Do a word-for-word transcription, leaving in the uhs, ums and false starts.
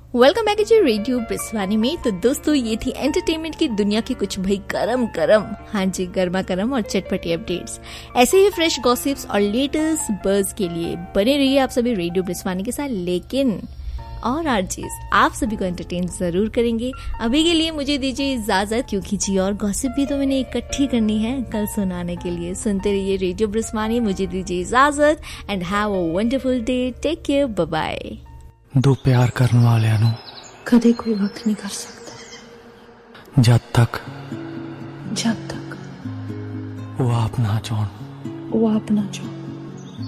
Welcome back to radio ब्रिस्वानी में। तो दोस्तों ये थी एंटरटेनमेंट की दुनिया की कुछ भाई गरम गरम, हाँ जी गर्मा गर्म और चटपटी अपडेट्स। ऐसे ही फ्रेश गॉसिप्स और लेटेस्ट बज़ के लिए बने रहिए आप सभी रेडियो ब्रिस्वानी के साथ। लेकिन और आरजेस आप सभी को एंटरटेन जरूर करेंगे। अभी के लिए मुझे दीजिए इजाजत, क्योंकि जी और गॉसिप भी तो मैंने इकट्ठी करनी है कल सुनाने के लिए। सुनते रहिए रेडियो ब्रिस्वानी। मुझे दीजिए इजाजत and have a wonderful day. Take care, bye bye. दो प्यार करने वाले नु कदे कोई वक्त नहीं कर सकता जब तक जब तक वो आप ना चाहन वो आप ना चाहन।